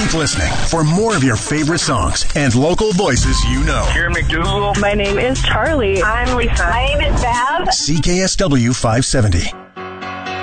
Keep listening for more of your favorite songs and local voices you know. Here in McDougal. My name is Charlie. I'm Lisa. My name is Bev. CKSW 570.